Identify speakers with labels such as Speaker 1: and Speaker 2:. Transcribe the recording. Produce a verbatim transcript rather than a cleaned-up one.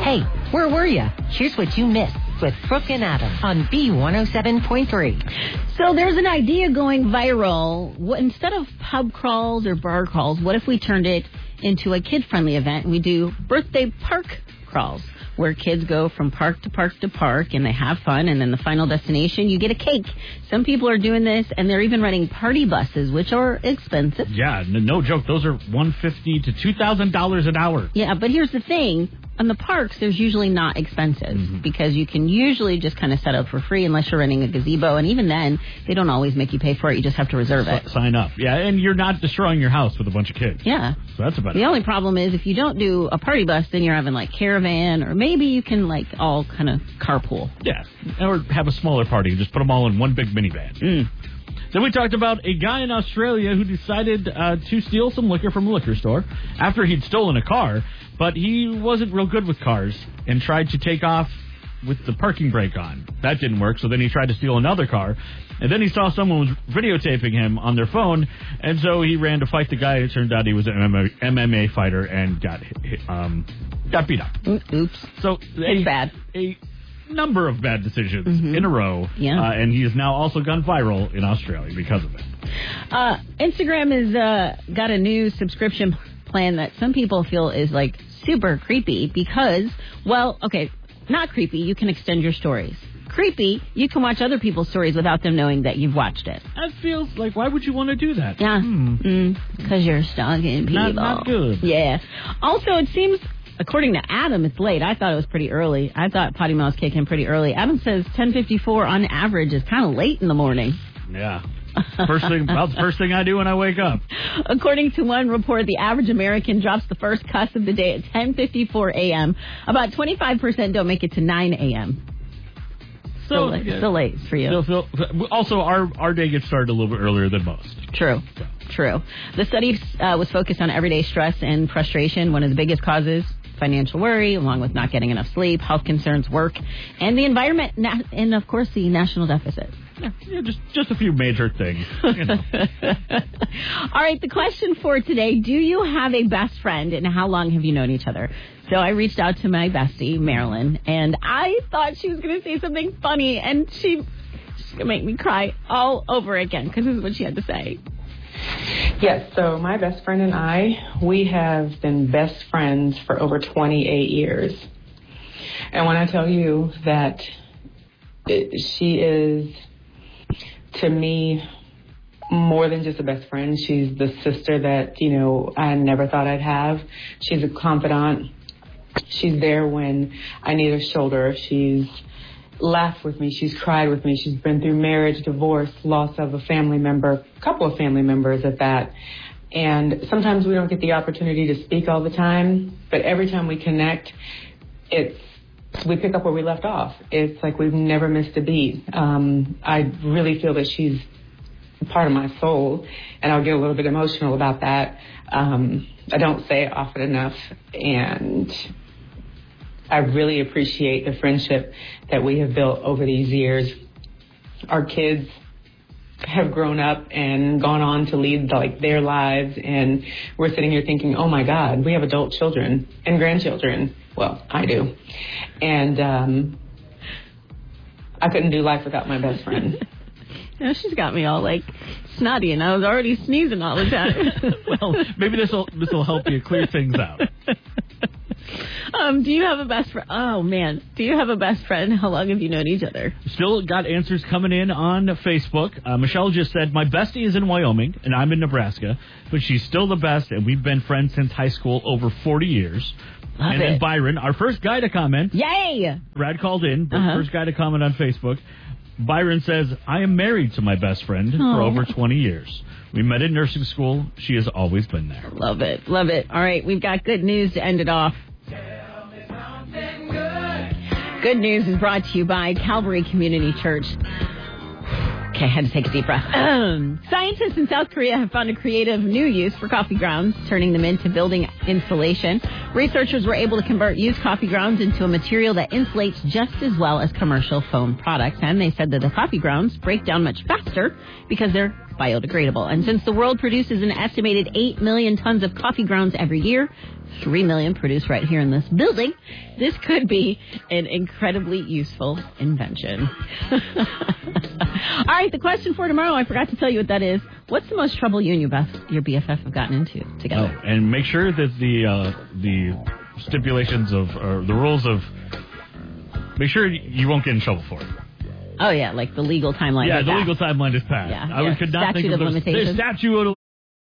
Speaker 1: Hey, where were you? Here's what you missed with Brooke and Adam on B one oh seven point three.
Speaker 2: So there's an idea going viral. What, instead of pub crawls or bar crawls, what if we turned it into a kid-friendly event and we do birthday park crawls, where kids go from park to park to park and they have fun, and then the final destination, you get a cake. Some people are doing this, and they're even running party buses, which are expensive.
Speaker 3: Yeah, no joke. Those are one hundred fifty dollars to two thousand dollars an hour.
Speaker 2: Yeah, but here's the thing. On the parks, there's usually not expensive mm-hmm. because you can usually just kind of set up for free unless you're renting a gazebo. And even then, they don't always make you pay for it. You just have to reserve it.
Speaker 3: S- sign up. Yeah, and you're not destroying your house with a bunch of kids.
Speaker 2: Yeah.
Speaker 3: So that's about
Speaker 2: the
Speaker 3: it.
Speaker 2: The only problem is if you don't do a party bus, then you're having like caravan, or maybe you can like all kind of carpool.
Speaker 3: Yeah, or have a smaller party and just put them all in one big minivan.
Speaker 2: Mm.
Speaker 3: Then we talked about a guy in Australia who decided uh, to steal some liquor from a liquor store after he'd stolen a car, but he wasn't real good with cars and tried to take off with the parking brake on. That didn't work, so then he tried to steal another car, and then he saw someone was videotaping him on their phone, and so he ran to fight the guy. It turned out he was an M M A fighter and got hit, um, got beat up.
Speaker 2: Oops.
Speaker 3: So
Speaker 2: it's
Speaker 3: a,
Speaker 2: bad.
Speaker 3: A number of bad decisions
Speaker 2: mm-hmm.
Speaker 3: in a row,
Speaker 2: yeah.
Speaker 3: uh, and he has now also gone viral in Australia because of it.
Speaker 2: Uh, Instagram has uh, got a new subscription plan that some people feel is like super creepy because, well, okay, not creepy, you can extend your stories. Creepy, you can watch other people's stories without them knowing that you've watched it.
Speaker 3: That feels like, why would you want to do that?
Speaker 2: Yeah, because
Speaker 3: hmm.
Speaker 2: mm, you're stalking people.
Speaker 3: Not, not good.
Speaker 2: Yeah. Also, it seems... According to Adam, it's late. I thought it was pretty early. I thought potty mouths kick in pretty early. Adam says ten fifty-four on average is kind of late in the morning.
Speaker 3: Yeah. First thing, well, the first thing I do when I wake up.
Speaker 2: According to one report, the average American drops the first cuss of the day at ten fifty-four a.m. About twenty-five percent don't make it to nine a.m.
Speaker 3: So,
Speaker 2: still, late,
Speaker 3: yeah.
Speaker 2: still late for you.
Speaker 3: Still, still, also, our, our day gets started a little bit earlier than most.
Speaker 2: True. So. True. The study uh, was focused on everyday stress and frustration, one of the biggest causes. Financial worry, along with not getting enough sleep, health concerns, work, and the environment, na- and, of course, the national deficit.
Speaker 3: Yeah, yeah, just, just a few major things. You know.
Speaker 2: All right, the question for today, do you have a best friend, and how long have you known each other? So I reached out to my bestie, Marilyn, and I thought she was going to say something funny, and she, she's going to make me cry all over again, because this is what she had to say.
Speaker 4: Yes, so my best friend and I, we have been best friends for over twenty-eight years. And when I tell you that it, she is, to me, more than just a best friend, she's the sister that, you know, I never thought I'd have. She's a confidant. She's there when I need a shoulder. She's laughed with me. She's cried with me. She's been through marriage, divorce, loss of a family member, a couple of family members at that. And sometimes we don't get the opportunity to speak all the time, but every time we connect, it's we pick up where we left off. It's like we've never missed a beat. Um, I really feel that she's part of my soul, and I'll get a little bit emotional about that. Um, I don't say it often enough, and I really appreciate the friendship that we have built over these years. Our kids have grown up and gone on to lead like their lives, and we're sitting here thinking, oh my God, we have adult children and grandchildren. Well, I do. And um, I couldn't do life without my best friend.
Speaker 2: You know, she's got me all like snotty, and I was already sneezing all the time.
Speaker 3: Well, maybe this will this will help you clear things out.
Speaker 2: Um, do you have a best friend? Oh, man. Do you have a best friend? How long have you known each other?
Speaker 3: Still got answers coming in on Facebook. Uh, Michelle just said, my bestie is in Wyoming, and I'm in Nebraska, but she's still the best, and we've been friends since high school over forty years.
Speaker 2: Love
Speaker 3: and
Speaker 2: it.
Speaker 3: then Byron, our first guy to comment.
Speaker 2: Yay!
Speaker 3: Brad called in, but
Speaker 2: Uh-huh.
Speaker 3: first guy to comment on Facebook. Byron says, I am married to my best friend
Speaker 2: Aww.
Speaker 3: for over twenty years. We met in nursing school. She has always been there.
Speaker 2: Love it. Love it. All right, we've got good news to end it off. Good news is brought to you by Calvary Community Church. Okay, I had to take a deep breath. Scientists in South Korea have found a creative new use for coffee grounds, turning them into building insulation. Researchers were able to convert used coffee grounds into a material that insulates just as well as commercial foam products. And they said that the coffee grounds break down much faster because they're biodegradable. And since the world produces an estimated eight million tons of coffee grounds every year, three million produced right here in this building, this could be an incredibly useful invention. All right, the question for tomorrow, I forgot to tell you what that is. What's the most trouble you and your, best, your B F F have gotten into together?
Speaker 3: Oh, and make sure that the uh, the stipulations of, or the rules of, make sure you won't get in trouble for it.
Speaker 2: Oh, yeah, like the legal timeline.
Speaker 3: Yeah,
Speaker 2: is
Speaker 3: the
Speaker 2: passed.
Speaker 3: legal timeline is passed.
Speaker 2: Yeah,
Speaker 3: I
Speaker 2: yeah.
Speaker 3: could not
Speaker 2: Statute
Speaker 3: think of
Speaker 2: of
Speaker 3: the
Speaker 2: limitations.
Speaker 3: statute of